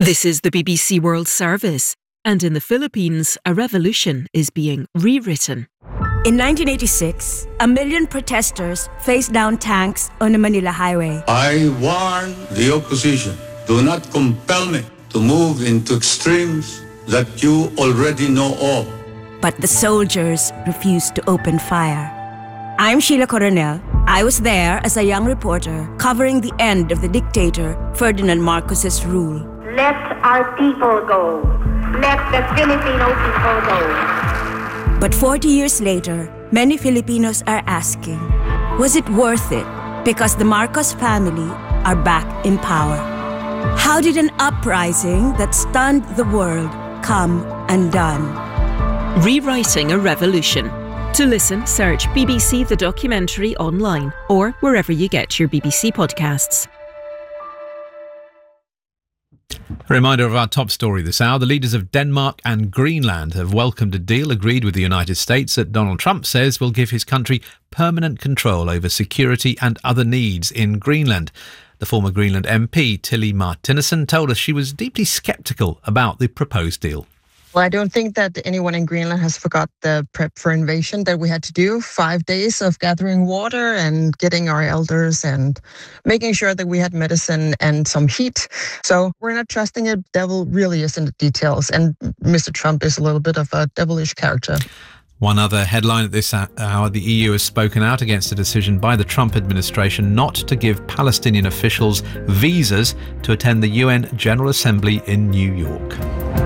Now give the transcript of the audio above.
This is the BBC World Service, and in the Philippines, a revolution is being rewritten. In 1986, 1 million protesters faced down tanks on the Manila Highway. I warn the opposition, do not compel me to move into extremes that you already know of. But the soldiers refused to open fire. I'm Sheila Coronel. I was there as a young reporter covering the end of the dictator Ferdinand Marcos's rule. Let our people go. Let the Filipino people go. But 40 years later, many Filipinos are asking, was it worth it? Because the Marcos family are back in power. How did an uprising that stunned the world come undone? Rewriting a revolution. To listen, search BBC The Documentary online or wherever you get your BBC podcasts. A reminder of our top story this hour. The leaders of Denmark and Greenland have welcomed a deal agreed with the United States that Donald Trump says will give his country permanent control over security and other needs in Greenland. The former Greenland MP, Tilly Martinussen, told us she was deeply sceptical about the proposed deal. Well, I don't think that anyone in Greenland has forgot the prep for invasion that we had to do. 5 days of gathering water and getting our elders and making sure that we had medicine and some heat. So we're not trusting it. Devil really is in the details. And Mr. Trump is a little bit of a devilish character. One other headline at this hour, the EU has spoken out against a decision by the Trump administration not to give Palestinian officials visas to attend the UN General Assembly in New York.